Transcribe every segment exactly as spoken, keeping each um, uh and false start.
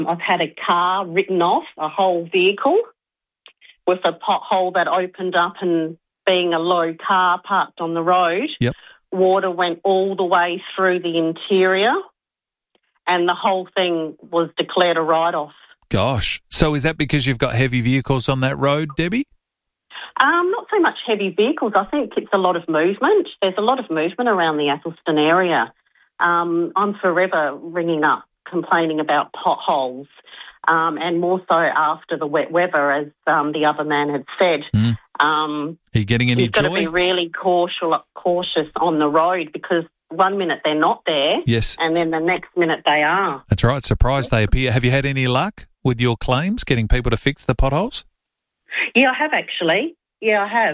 I've had a car written off, a whole vehicle, with a pothole that opened up, and being a low car parked on the road, Yep. water went all the way through the interior and the whole thing was declared a write-off. Gosh. So is that because you've got heavy vehicles on that road, Debbie? Um, not so much heavy vehicles. I think it's a lot of movement. There's a lot of movement around the Athelston area. Um, I'm forever ringing up complaining about potholes, um, and more so after the wet weather, as um, the other man had said. Mm. Um, Are you getting any you've joy? got to be really cautious, cautious on the road, because one minute they're not there, Yes. and then the next minute they are. That's right. Surprised they appear. Have you had any luck with your claims, getting people to fix the potholes? Yeah, I have actually. Yeah, I have.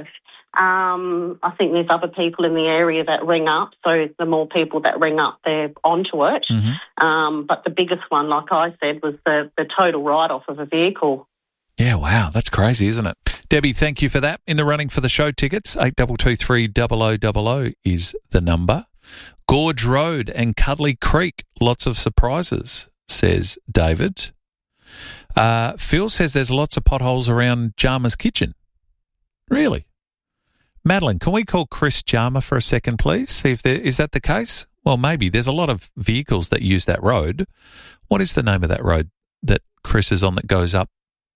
Um, I think there's other people in the area that ring up, so the more people that ring up, they're onto it. Mm-hmm. Um, but the biggest one, like I said, was the, the total write-off of a vehicle. Yeah, wow, that's crazy, isn't it? Debbie, thank you for that. In the running for the show tickets, eight two two three double oh double oh is the number. Gorge Road and Cuddly Creek, lots of surprises, says David. Uh, Phil says there's lots of potholes around Jarmer's kitchen. Really? Madeline, can we call Chris Jarmer for a second, please? See if there is that the case? Well, maybe. There's a lot of vehicles that use that road. What is the name of that road that Chris is on that goes up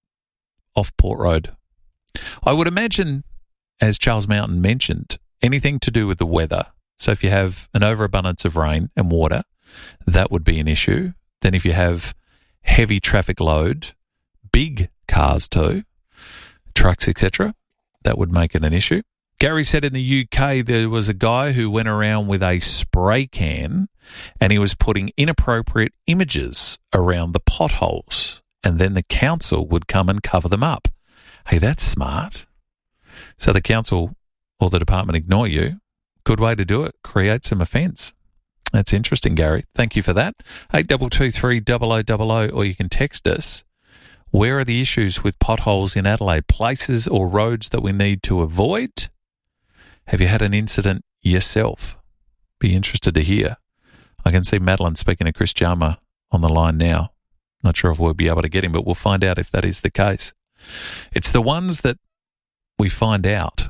off Port Road? I would imagine, as Charles Mountain mentioned, anything to do with the weather. So if you have an overabundance of rain and water, that would be an issue. Then if you have heavy traffic load, big cars too, trucks, et cetera, that would make it an issue. Gary said in the U K there was a guy who went around with a spray can and he was putting inappropriate images around the potholes, and then the council would come and cover them up. Hey, that's smart. So the council or the department ignore you. Good way to do it. Create some offence. That's interesting, Gary. Thank you for that. eight two two three double oh double oh, or you can text us. Where are the issues with potholes in Adelaide? Places or roads that we need to avoid? Have you had an incident yourself? Be interested to hear. I can see Madeline speaking to Chris Jarmer on the line now. Not sure if we'll be able to get him, but we'll find out if that is the case. It's the ones that we find out,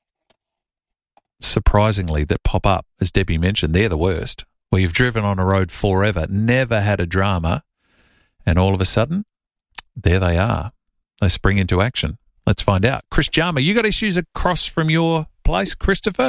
surprisingly, that pop up, as Debbie mentioned, they're the worst. Where you've driven on a road forever, never had a drama, and all of a sudden, there they are. They spring into action. Let's find out. Chris Jarmer, you got issues across from your place, Christopher?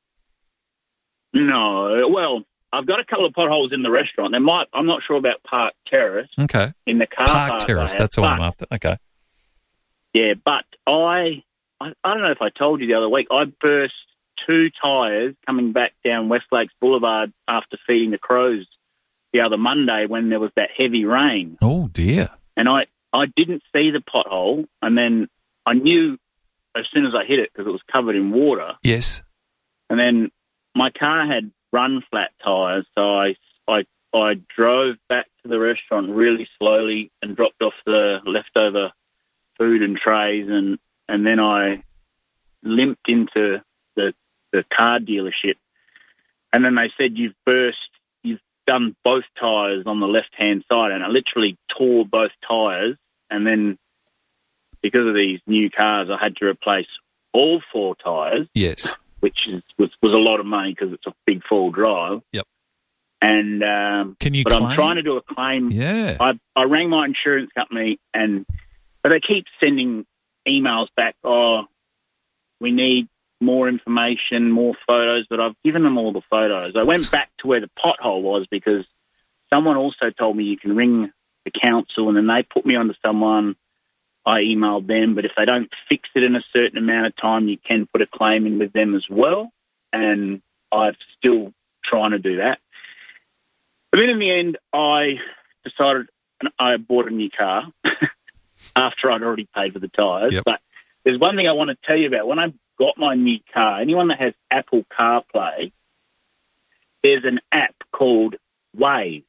No. Well, I've got a couple of potholes in the restaurant. There might, I'm not sure about Park Terrace. Okay. In the car Park park Terrace, I that's have, all I'm but- after. Okay. Yeah, but I, I, I don't know if I told you the other week, I burst two tyres coming back down West Lakes Boulevard after feeding the crows the other Monday when there was that heavy rain. Oh, dear. And I, I didn't see the pothole, and then I knew as soon as I hit it because it was covered in water. Yes. And then my car had run flat tyres, so I, I, I drove back to the restaurant really slowly and dropped off the leftover food and trays, and, and then I limped into the the car dealership. And then they said, you've burst, you've done both tyres on the left-hand side, and I literally tore both tyres. And then because of these new cars, I had to replace all four tyres. Yes. Which is, was, was a lot of money because it's a big four-wheel drive. Yep. And um, Can you but claim? I'm trying to do a claim. Yeah. I, I rang my insurance company, and but they keep sending emails back, oh, we need more information, more photos, but I've given them all the photos. I went back to where the pothole was because someone also told me you can ring the council, and then they put me onto someone. I emailed them, but if they don't fix it in a certain amount of time, you can put a claim in with them as well, and I'm still trying to do that. But then in the end, I decided I bought a new car after I'd already paid for the tyres. Yep. But there's one thing I want to tell you about. When I got my new car, anyone that has Apple CarPlay, there's an app called Waze.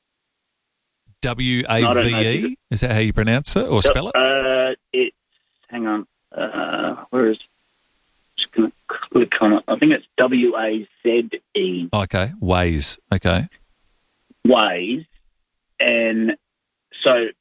W A V E? Is that how you pronounce it or spell it? Uh, it's, hang on, uh, where is, just going to click on it. I think it's W A Z E. Okay, Waze. Okay. Waze. And So